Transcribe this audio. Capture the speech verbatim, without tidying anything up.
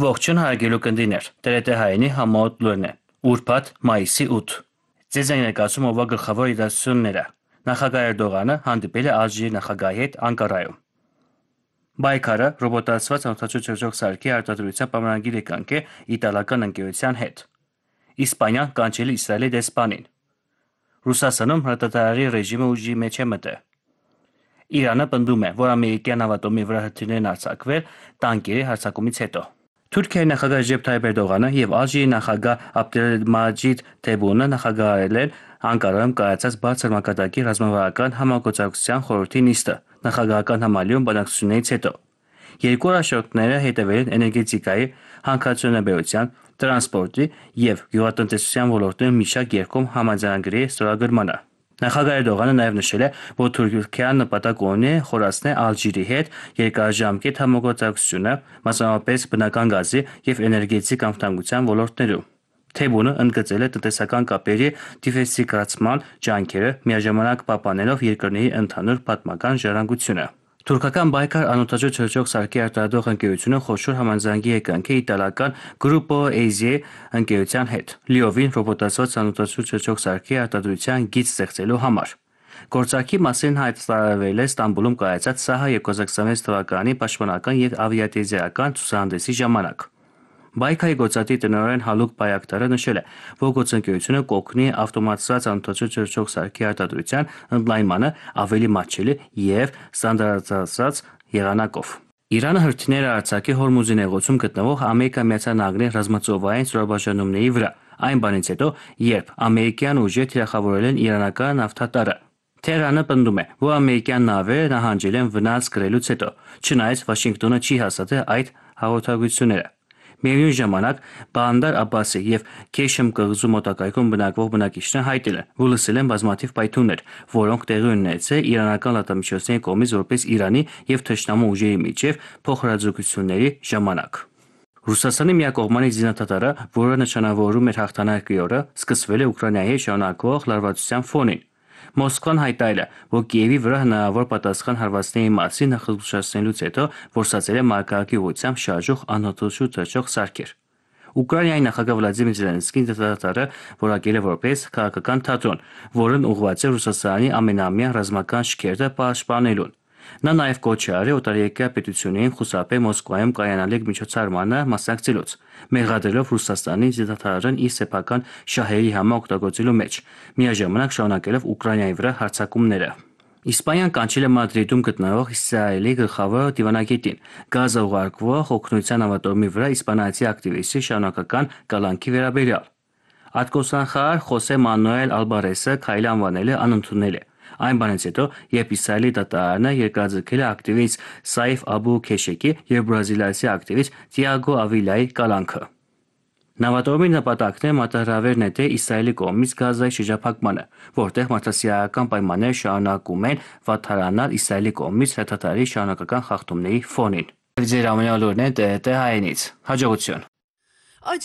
Ողջույն հարգելի կնդիներ, Տ Ր Տ հայինի համոտ լուրն է, ուրբաթ մայիսի ութ։ Ձեզ են ներկայացում ով գլխավոր իրադարձությունները։ Նախագահ Էրդողանը հանդիպել է Ալժիրի նախագահի հետ Անկարայում։ Բայկարը ռոբոտացված անօթաչու չրչող սարքի արտադրության պայմանագիր է կնքել իտալական ընկերության հետ։ Իսպանիան կանչել է Իսրայելի դեսպանին։ Ռուսաստանում հրետանարի ռեժիմը ուժի մեջ է մտել։ Իրանը պնդում է, որ ամերիկյան նավատորմի վրա հրթիռներ են արձակվել տանկերի հարձակումից հետո։ Թուրքիայի նախագահ Ռեջեփ Թայիփ Էրդողանը եւ Ալժիրի նախագահ Աբդելմաջիդ Թեբունը նախագահել են Անկարայում կայացած բարձր մակարդակի ռազմավարական համագործակցության խորհրդի նիստը նախագահական համալիրում բանակցություններից հետո։ Երկու առաջնորդները հետևել են էներգետիկայի, հանքարդյունաբերության, տրանսպորտի եւ գյուղատնտեսության ոլորտներում մի շարք երկկողմ համաձայնագրերի ստորագրմանը։ Նախագահ Էրդողանը նաև նշել է, որ Թուրքիան նպատակ ունի խորացնել Ալժիրի հետ երկարաժամկետ համագործակցությունը, մասնավորապես բնական գազի եւ էներգետիկ անվտանգության ոլորտներում։ Թեբունը ընդգծել է տնտեսական կապերի դիվերսիֆիկացման ջանքերը, միաժամանակ պահպանելով երկրների ընդհանուր պատմական ժառանգությունը։ Թուրքական Բայկար անօթաչու չրչող սարքի արտադրող ընկերությունը խոշոր համաձայնագիր է կնքել իտալական Gruppo Eisi ընկերության հետ լիովին ռոբոտացված անօթաչու չրչող սարքի արտադրության գիծ ստեղծելու համար։ Գործարքի մասին հայտարարվել է Ստամբուլում կայացած ՍԱՀԱ երկու հազար քսանվեց թվականի պաշտպանական եւ ավիատիեզերական ցուցահանդեսի ժամանակ։ Բայկայի գործադի տնօրեն Հալուկ Բայակտարը նշել է, որ գործընկերությունը կօգնի ավտոմատизված անօթաչու չրչող սարքի արտադրության ընդլայնմանը ավելի մատչելի եւ ստանդարտизված եղանակով։ Իրանը հրթիռներ է արձակել Հորմուզի նեղուցում գտնվող Ամերիկա-Միացյալ Նահանգների ռազմածովային ստորաբաժանումների վրա, այն բանից հետո, երբ ամերիկյան ուժերը թիրախավորել են իրանական նավթատարը։ Թեհրանը պնդում է, որ ամերիկյան նավերը նահանջել են վնաս կրելուց հետո, չնայած Վաշինգտոնը չի հաստատել այդ հաղորդագրությունները։ Միևնույն ժամանակ Բանդար Աբբասի եւ Քեշմ կղզու մոտակայքում բնակվող բնակիչները հայտել են, որ լսել են բազմաթիվ պայթյուններ, որոնք տեղի ունեցել իրանական լրատվամիջոցների կողմից որպես Իրանի եւ թշնամու ուժերի միջև փոխհրաձգությունների ժամանակ։ Ռուսաստանի միակողմանի զինադատարը, որը նշանավորում էր հաղթանակի օրը, սկսվել է Ուկրաինայի շարունակվող լարվածության ֆոնին։ Մոսկվան հայտարարել է, որ Կիևի վրա հնարավոր պատասխան հարվածների մասին նախազգուշացնելուց հետո որսացել է մարգարակի ուղղությամբ շարժող անօթաչու թռչող սարքեր։ Ուկրաինայի նախագահ Վլադիմիր Զելենսկին դատարանը որակել է որպես քաղաքական թատրոն, որն ուղղված է Ռուսաստանի ամենամյա ռազմական շքերթը պաշտպանելուն։ Նա նաև կոչ է արել օտարերկրյա պետություններին խուսափել Մոսկվայում կայանալիք միջոցառմանը մասնակցելուց, մեղադրելով Ռուսաստանի զինադատարին իր սեփական շահերի համար օգտագործելու մեջ, միաժամանակ շարունակելով Ուկրաինայի վրա հարձակումները։ Իսպանիան կանչել է Մադրիդում գտնվող Իսրայելի գլխավոր դիվանագետին Գազա ուղարկվող օգնության նավատորմի վրա իսպանացի ակտիվիստի շարունակական կալանքի վերաբերյալ։ Արտգործնախարար Խոսե Մանուել Ալբարեսը քայլը անվանել է անընդունել։ Այն բանից հետո, երբ Իսրայելի դատարանը երկարաձգել է ակտիվիստ Սայֆ Աբու Քեշեկի եւ բրազիլացի ակտիվիստ Տիագո Ավիլայի կալանքը։ Նավատորմի նպատակն է մարտահրավեր նետել Իսրայելի կողմից Գազայի շրջափակմանը, որտեղ մարդասիրական պայմաններ շարունակում են վատթարանալ Իսրայելի կողմից հրթիռի շարունակական խախտումների ֆոնին։ Ձեր ամենալուրն է Տ Ր Տ հայինից։ Հաջողություն։